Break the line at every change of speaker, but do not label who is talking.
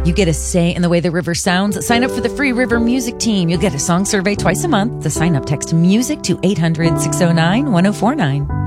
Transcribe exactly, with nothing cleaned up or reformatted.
You get a say in the way the river sounds. Sign up for the free River Music Team. You'll get a song survey twice a month. To sign up, text MUSIC to eight hundred, six oh nine, one oh four nine.